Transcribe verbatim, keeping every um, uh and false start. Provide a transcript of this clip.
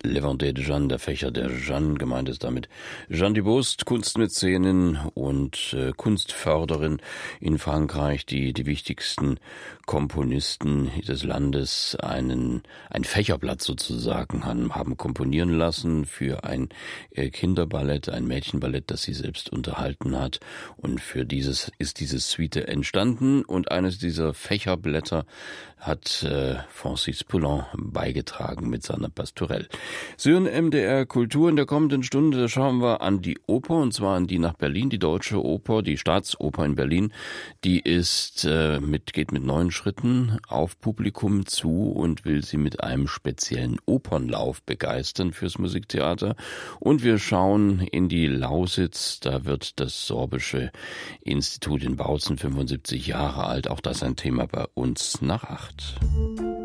Le Vendée de Jeanne, der Fächer der Jeanne. Gemeint ist damit Jeanne Dubost, Kunstmäzenin und äh, Kunstförderin in Frankreich, die die wichtigsten Komponisten des Landes einen ein Fächerblatt sozusagen haben, haben komponieren lassen für ein äh, Kinderballett, ein Mädchenballett, das sie selbst unterhalten hat. Und für dieses ist diese Suite entstanden. Und eines dieser Fächerblätter hat äh, Francis Poulenc beigetragen mit seiner Pastorelle. Sie hören M D R Kultur. In der kommenden Stunde, da schauen wir an die Oper, und zwar an die nach Berlin, die Deutsche Oper, die Staatsoper in Berlin. Die ist äh, mit geht mit neuen Schritten auf Publikum zu und will sie mit einem speziellen Opernlauf begeistern fürs Musiktheater. Und wir schauen in die Lausitz, da wird das Sorbische Institut in Bautzen fünfundsiebzig Jahre alt. Auch das ein Thema bei uns nach acht.